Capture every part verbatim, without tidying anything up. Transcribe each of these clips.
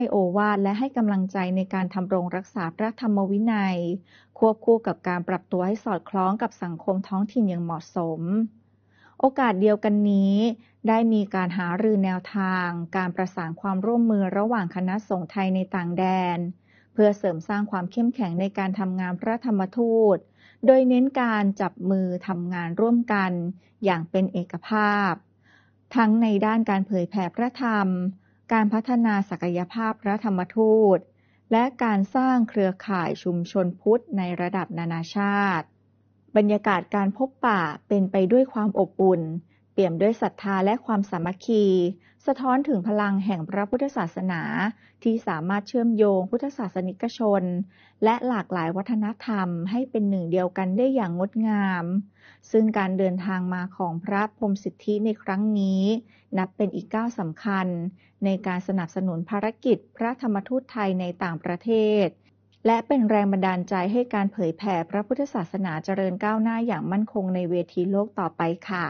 ให้โอวาทและให้กำลังใจในการทำรงรักษาพระธรรมวินัยควบคู่กับการปรับตัวให้สอดคล้องกับสังคมท้องถิ่นอย่างเหมาะสมโอกาสเดียวกันนี้ได้มีการหารือแนวทางการประสานความร่วมมือระหว่างคณะสงฆ์ไทยในต่างแดนเพื่อเสริมสร้างความเข้มแข็งในการทำงานพระธรรมทูตโดยเน้นการจับมือทำงานร่วมกันอย่างเป็นเอกภาพทั้งในด้านการเผยแผ่พระธรรมการพัฒนาศักยภาพพระธรรมทูตและการสร้างเครือข่ายชุมชนพุทธในระดับนานาชาติบรรยากาศการพบปะเป็นไปด้วยความอบอุ่นเปี่ยมด้วยศรัทธาและความสามัคคีสะท้อนถึงพลังแห่งพระพุทธศาสนาที่สามารถเชื่อมโยงพุทธศาสนิกชนและหลากหลายวัฒนธรรมให้เป็นหนึ่งเดียวกันได้อย่างงดงามซึ่งการเดินทางมาของพระพรหมสิทธิในครั้งนี้นับเป็นอีกก้าวสำคัญในการสนับสนุนภารกิจพระธรรมทูตไทยในต่างประเทศและเป็นแรงบันดาลใจให้การเผยแผ่พระพุทธศาสนาเจริญก้าวหน้าอย่างมั่นคงในเวทีโลกต่อไปค่ะ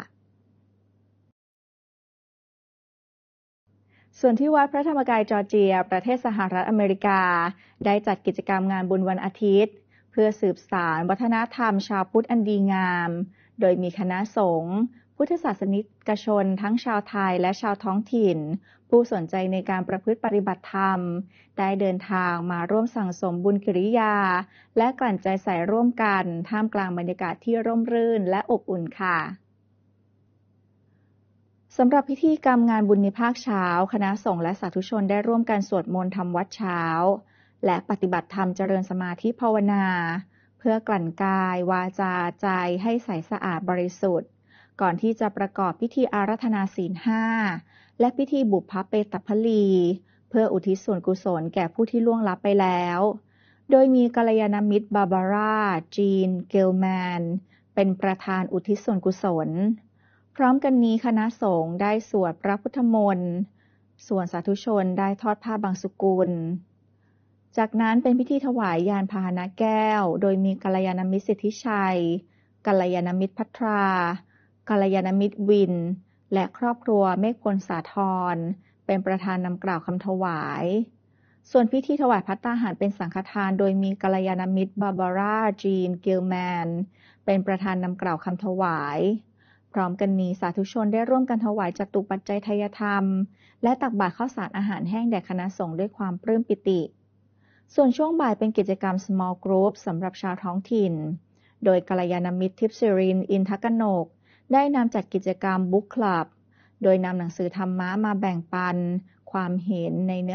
ส่วนที่วัดพระธรรมกายจอร์เจียประเทศสหรัฐอเมริกาได้จัดกิจกรรมงานบุญวันอาทิตย์เพื่อสืบสานวัฒนธรรมชาวพุทธอันดีงามโดยมีคณะสงฆ์พุทธศาสนิกชนทั้งชาวไทยและชาวท้องถิ่นผู้สนใจในการประพฤติปฏิบัติธรรมได้เดินทางมาร่วมสั่งสมบุญกิริยาและกลั่นใจใส่ร่วมกันท่ามกลางบรรยากาศที่ร่มรื่นและอบอุ่นค่ะสำหรับพิธีกรรมงานบุญในภาคเช้าคณะสงฆ์และสาธุชนได้ร่วมกันสวดมนต์ทำวัดเช้าและปฏิบัติธรรมเจริญสมาธิภาวนาเพื่อกลั่นกายวาจาใจให้ใสสะอาดบริสุทธิ์ก่อนที่จะประกอบพิธีอาราธนาศีลห้าและพิธีบุพเพเปตพลีเพื่ออุทิศส่วนกุศลแก่ผู้ที่ล่วงลับไปแล้วโดยมีกัลยาณมิตรบาบาร่าจีนเกลแมนเป็นประธานอุทิศส่วนกุศลพร้อมกันนี้คณะสงฆ์ได้สวดพระพุทธมนต์ส่วนสาธุชนได้ทอดผ้าบางสุกุลจากนั้นเป็นพิธีถวายยานพาหนะแก้วโดยมีกัลยาณมิตรสิทธิชัยกัลยาณมิตรภัทรากัลยาณมิตรวินและครอบครัวเมฆพลสาธรเป็นประธานนำกล่าวคำถวายส่วนพิธีถวายภัตตาหารเป็นสังฆทานโดยมีกัลยาณมิตรบาบาร่าจีนเกลแมนเป็นประธานนำกล่าวคำถวายพร้อมกันนี้สาธุชนได้ร่วมกันถวายจตุปัจจัยทายธรรมและตักบาตรข้าวสารอาหารแห้งแด่คณะสงฆ์ด้วยความปลื้มปิติส่วนช่วงบ่ายเป็นกิจกรรม small group สำหรับชาวท้องถิ่นโดยกัลยาณมิตรทิพย์ศิรินทร์อินทกนกได้นำจัดกิจกรรม book club โดยนำหนังสือธรรมะมาแบ่งปันความเห็นในเนื้อ